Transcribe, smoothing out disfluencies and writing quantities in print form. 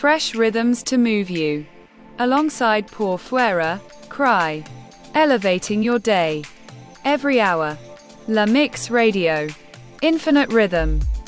Fresh rhythms to move you. Alongside Por Fuera, Cry. Elevating your day. Every hour. La Mix Radio. Infinite rhythm.